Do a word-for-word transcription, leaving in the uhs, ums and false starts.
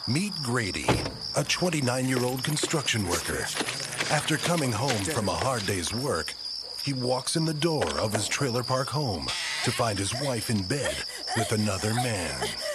Meet Grady, a twenty-nine-year-old construction worker. After coming home from a hard day's work, he walks in the door of his trailer park home to find his wife in bed with another man.